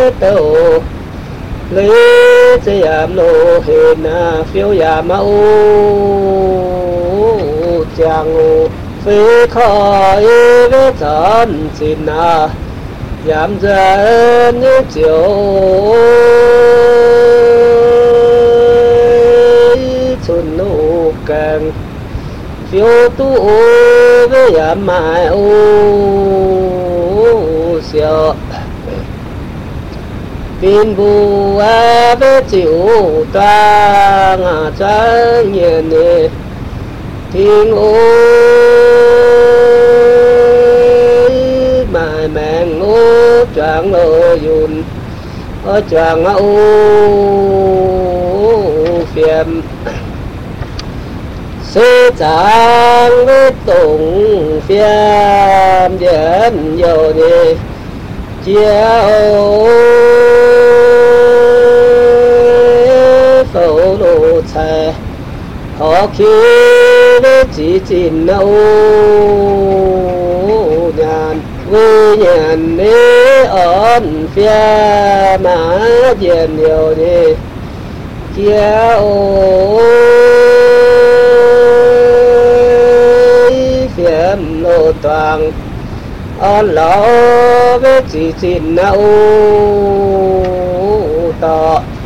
tổ lý giảm lô hình phiêu giảm mẫu chàng phi khỏi với thân xin giảm dần như chiều xuân nụ càng phiêu tu với giảm mãi siêu tin vu với chịu toang trắng nhiên thiên ơi mãi mèn ô choàng lô yun ở choàng ô phiền sư chẳng với tụng phiền diễn nhiều đi chiếu phẫu lộ xe họ khi với chỉ chín nâu nhàn vui nhàn đi ổn phía mà diện nhiều đi chiếu phiếm lộ toàn ôn lỗ với chỉ chín nâu tọ